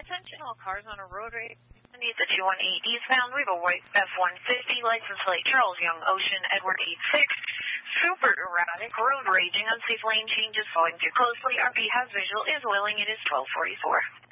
Attention all cars on a road rage. Need the 218 eastbound. We have a white F-150, license plate Charles Young Ocean, Edward 86. Super erratic, road raging, unsafe lane changes, following too closely. RP has visual, is willing, it is 1244.